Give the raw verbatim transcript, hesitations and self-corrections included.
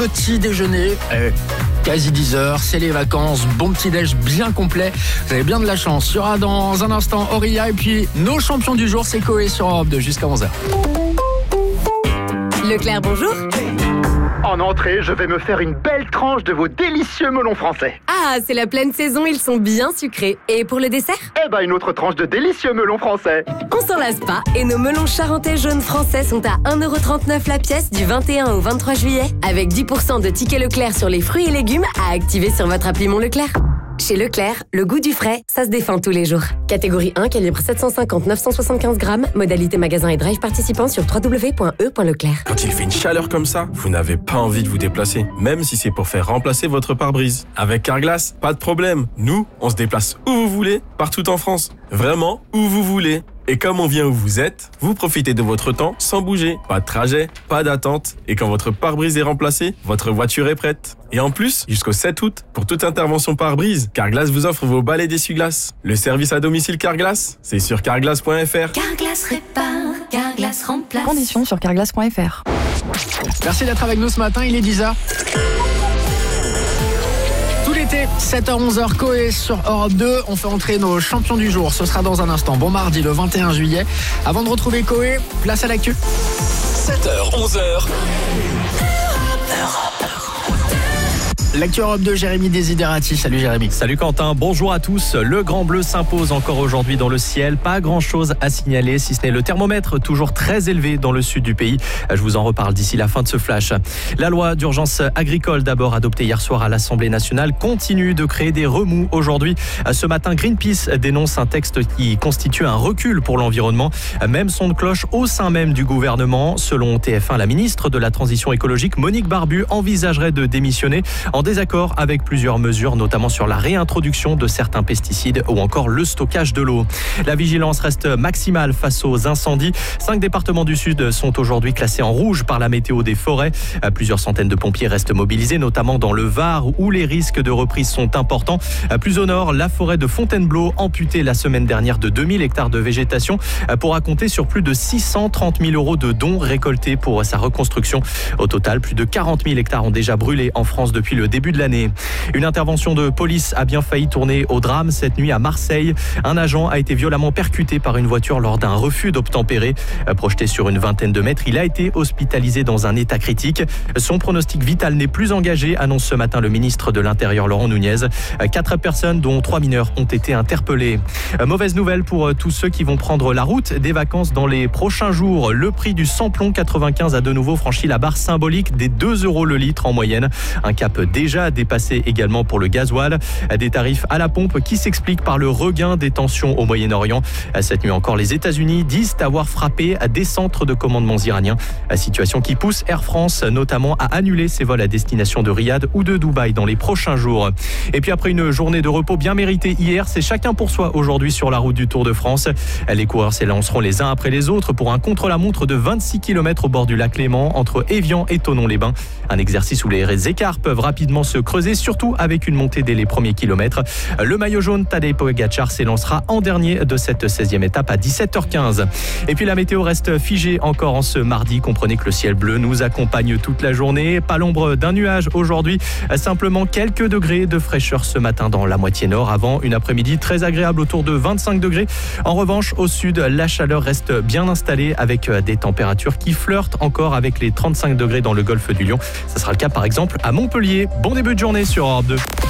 Petit déjeuner, eh, quasi dix heures, c'est les vacances, bon petit déj bien complet, vous avez bien de la chance. Il y aura dans un instant Auria et puis nos champions du jour, c'est Coé sur Europe deux jusqu'à onze heures. Leclerc, bonjour. En entrée, je vais me faire une belle tranche de vos délicieux melons français. Ah, c'est la pleine saison, ils sont bien sucrés. Et pour le dessert ? Eh ben, une autre tranche de délicieux melons français. On s'en lasse pas et nos melons charentais jaunes français sont à un euro trente-neuf la pièce du vingt et un au vingt-trois juillet. Avec dix pour cent de tickets Leclerc sur les fruits et légumes à activer sur votre appli Mon Leclerc. Chez Leclerc, le goût du frais, ça se défend tous les jours. Catégorie un, calibre sept cent cinquante neuf cent soixante-quinze grammes. Modalité magasin et drive participant sur w w w point e point leclerc. Quand il fait une chaleur comme ça, vous n'avez pas envie de vous déplacer, même si c'est pour faire remplacer votre pare-brise. Avec Carglass, pas de problème. Nous, on se déplace où vous voulez, partout en France. Vraiment, où vous voulez. Et comme on vient où vous êtes, vous profitez de votre temps sans bouger. Pas de trajet, pas d'attente. Et quand votre pare-brise est remplacé, votre voiture est prête. Et en plus, jusqu'au sept août, pour toute intervention pare-brise, Carglass vous offre vos balais d'essuie-glace. Le service à domicile Carglass, c'est sur carglass point f r. Carglass répare, Carglass remplace. Conditions sur carglass point f r. Merci d'être avec nous ce matin, il est dix heures. Tout l'été, sept heures onze heures, Coé sur Europe deux. On fait entrer nos champions du jour. Ce sera dans un instant. Bon mardi, le vingt et un juillet. Avant de retrouver Coé, place à l'actu. sept heures onze heures. L'actu Europe deux, Jérémy Desiderati. Salut Jérémy. Salut Quentin, bonjour à tous. Le Grand Bleu s'impose encore aujourd'hui dans le ciel. Pas grand chose à signaler, si ce n'est le thermomètre toujours très élevé dans le sud du pays. Je vous en reparle d'ici la fin de ce flash. La loi d'urgence agricole, d'abord adoptée hier soir à l'Assemblée nationale, continue de créer des remous aujourd'hui. Ce matin, Greenpeace dénonce un texte qui constitue un recul pour l'environnement. Même son de cloche au sein même du gouvernement. Selon T F un, la ministre de la Transition écologique, Monique Barbu, envisagerait de démissionner en désaccord avec plusieurs mesures, notamment sur la réintroduction de certains pesticides ou encore le stockage de l'eau. La vigilance reste maximale face aux incendies. Cinq départements du Sud sont aujourd'hui classés en rouge par la météo des forêts. Plusieurs centaines de pompiers restent mobilisés, notamment dans le Var où les risques de reprise sont importants. Plus au nord, la forêt de Fontainebleau, amputée la semaine dernière de deux mille hectares de végétation, pourra compter sur plus de six cent trente mille euros de dons récoltés pour sa reconstruction. Au total, plus de quarante mille hectares ont déjà brûlé en France depuis le début de l'année. Une intervention de police a bien failli tourner au drame cette nuit à Marseille. Un agent a été violemment percuté par une voiture lors d'un refus d'obtempérer. Projeté sur une vingtaine de mètres, il a été hospitalisé dans un état critique. Son pronostic vital n'est plus engagé, annonce ce matin le ministre de l'Intérieur Laurent Nunez. Quatre personnes, dont trois mineurs, ont été interpellées. Mauvaise nouvelle pour tous ceux qui vont prendre la route des vacances dans les prochains jours. Le prix du samplon quatre-vingt-quinze a de nouveau franchi la barre symbolique des deux euros le litre en moyenne. Un cap déjà dépassé également pour le gasoil. Des tarifs à la pompe qui s'expliquent par le regain des tensions au Moyen-Orient. Cette nuit encore, les États-Unis disent avoir frappé des centres de commandement iraniens. Situation qui pousse Air France notamment à annuler ses vols à destination de Riyad ou de Dubaï dans les prochains jours. Et puis après une journée de repos bien méritée hier, c'est chacun pour soi aujourd'hui sur la route du Tour de France. Les coureurs s'élanceront les uns après les autres pour un contre-la-montre de vingt-six kilomètres au bord du lac Léman entre Évian et Thonon-les-Bains. Un exercice où les écarts peuvent rapidement se creuser, surtout avec une montée dès les premiers kilomètres. Le maillot jaune Tadej Pogačar s'élancera en dernier de cette seizième étape à dix-sept heures quinze. Et puis la météo reste figée encore en ce mardi. Comprenez que le ciel bleu nous accompagne toute la journée. Pas l'ombre d'un nuage aujourd'hui. Simplement quelques degrés de fraîcheur ce matin dans la moitié nord avant une après-midi très agréable autour de vingt-cinq degrés. En revanche, au sud, la chaleur reste bien installée avec des températures qui flirtent encore avec les trente-cinq degrés dans le golfe du Lion. Ça sera le cas par exemple à Montpellier. Bon début de journée sur Europe deux.